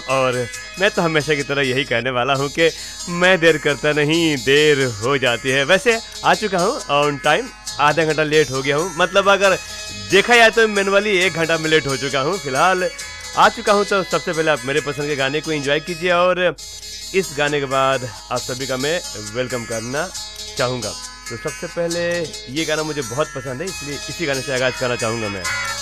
और मैं तो हमेशा की तरह यही कहने वाला हूँ कि मैं देर करता नहीं, देर हो जाती है। वैसे आ चुका हूँ ऑन टाइम, आधा घंटा लेट हो गया हूँ, मतलब अगर देखा जाए तो मैनुअली 1 घंटा में लेट हो चुका हूँ। फिलहाल आ चुका हूँ, तो सबसे पहले आप मेरे पसंद के गाने को एंजॉय कीजिए और इस गाने के बाद आप सभी का मैं वेलकम करना चाहूँगा। तो सबसे पहले ये गाना मुझे बहुत पसंद है, इसलिए इसी गाने से आगाज़ करना चाहूँगा मैं।